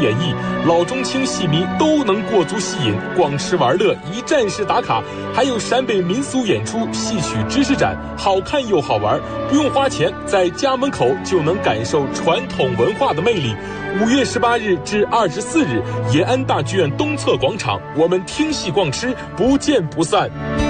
演绎，老中青戏迷都能过足戏瘾，逛吃玩乐，一站式打卡，还有陕北民俗演出、戏曲知识展，好看又好玩，不用花钱，在家门口就能感受传统文化的魅力。5月18日至24日，延安大剧院东侧广场，我们听戏逛吃，不见不散。